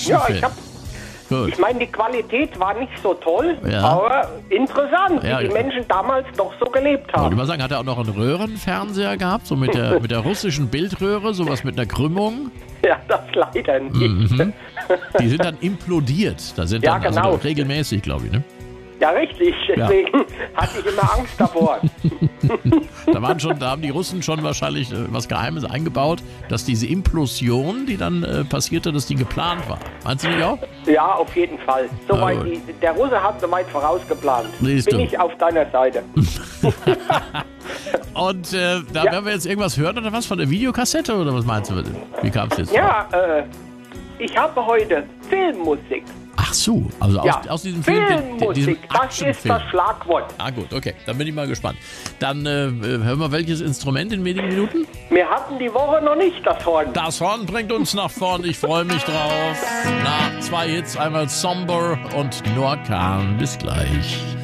Ja, Film. Gut. Ich meine, die Qualität war nicht so toll, Ja. aber interessant, Ja, wie die ja. Menschen damals doch so gelebt Wollte haben. ich mal sagen, hat er auch noch einen Röhrenfernseher gehabt, so mit der russischen Bildröhre, sowas mit einer Krümmung? Ja, das leider nicht. Die sind dann implodiert. Da sind Ja, dann genau. also regelmäßig, glaube ich, ne? Ja, richtig. Deswegen hatte ich immer Angst davor. Da haben die Russen schon wahrscheinlich was Geheimes eingebaut, dass diese Implosion, die dann passierte, dass die geplant war. Meinst du nicht auch? Ja, auf jeden Fall. Soweit gut. der Russe hat soweit vorausgeplant. Siehst Bin du. ich auf deiner Seite. Und werden wir jetzt irgendwas hören oder was von der Videokassette oder was meinst du? Wie kam es jetzt? Ja, ich habe heute Filmmusik. Ach so, also Ja, aus diesem Film, Filmmusik, diesem das ist Actionfilm. das Schlagwort. Ah gut, okay, dann bin ich mal gespannt. Dann hören wir welches Instrument in wenigen Minuten? Wir hatten die Woche noch nicht das Horn. Das Horn bringt uns nach vorn, ich freue mich drauf. Na, 2 Hits, einmal Somber und Nur Khan. Bis gleich.